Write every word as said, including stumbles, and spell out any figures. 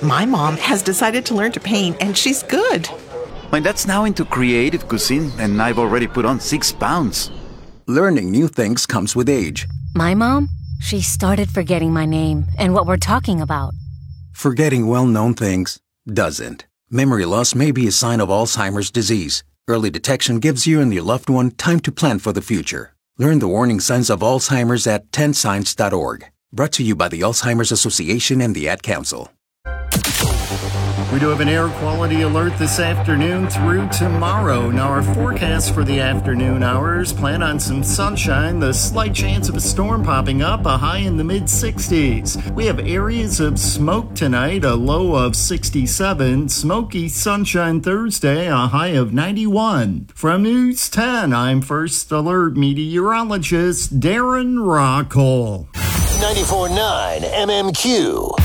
My mom has decided to learn to paint, and she's good. My dad's now into creative cuisine, and I've already put on six pounds. Learning new things comes with age. My mom, she started forgetting my name and what we're talking about. Forgetting well-known things doesn't. Memory loss may be a sign of Alzheimer's disease. Early detection gives you and your loved one time to plan for the future. Learn the warning signs of Alzheimer's at ten signs dot org. Brought to you by the Alzheimer's Association and the Ad Council. We do have an air quality alert this afternoon through tomorrow. Now, our forecast for the afternoon hours plan on some sunshine, the slight chance of a storm popping up, a high in the mid sixties. We have areas of smoke tonight, a low of sixty-seven. Smoky sunshine Thursday, a high of ninety-one. From News ten, I'm First Alert meteorologist Darren Rockall. ninety-four point nine M M Q.